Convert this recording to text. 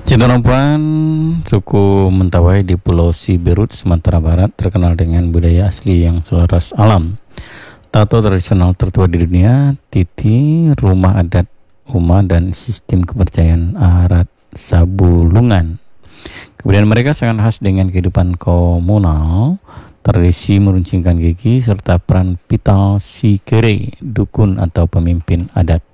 Citanompan, suku Mentawai di Pulau Siberut, Sumatera Barat, terkenal dengan budaya asli yang selaras alam. Tato tradisional tertua di dunia, titi, rumah adat Uma, dan sistem kepercayaan Arat Sabulungan. Kemudian mereka sangat khas dengan kehidupan komunal, tradisi meruncingkan gigi, serta peran vital si kere, dukun atau pemimpin adat.